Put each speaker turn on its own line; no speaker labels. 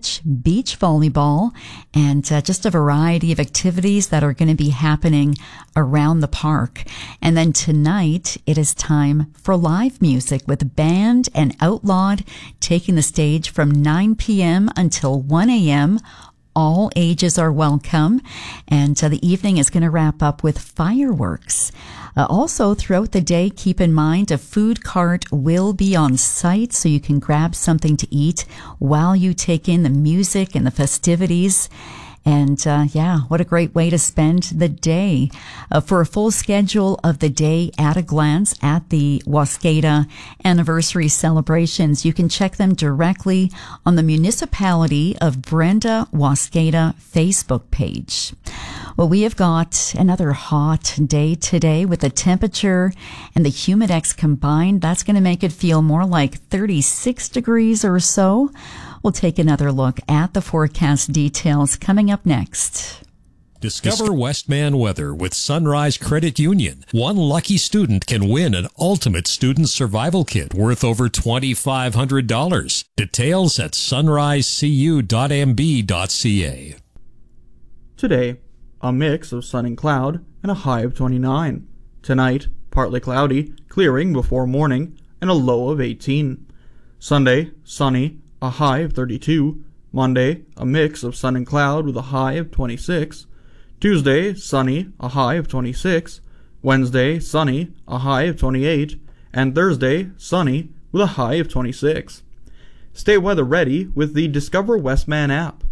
beach volleyball, and just a variety of activities that are going to be happening around the park. And then tonight, it is time for live music with Band and Outlawed taking the stage from 9 p.m. until 1 a.m. All ages are welcome, and the evening is going to wrap up with fireworks. Also, throughout the day, keep in mind a food cart will be on site so you can grab something to eat while you take in the music and the festivities. And what a great way to spend the day. For a full schedule of the day at a glance at the Waskata anniversary celebrations, you can check them directly on the Municipality of Brenda Waskata Facebook page. Well, we have got another hot day today with the temperature and the humidex combined. That's going to make it feel more like 36 degrees or so. We'll take another look at the forecast details coming up next.
Discover Westman weather with Sunrise Credit Union. One lucky student can win an ultimate student survival kit worth over $2,500. Details at sunrisecu.mb.ca.
Today, a mix of sun and cloud and a high of 29. Tonight, partly cloudy, clearing before morning, and a low of 18. Sunday, sunny, a high of 32. Monday, a mix of sun and cloud with a high of 26. Tuesday, sunny, a high of 26. Wednesday, sunny, a high of 28. And Thursday, sunny, with a high of 26. Stay weather ready with the Discover Westman app.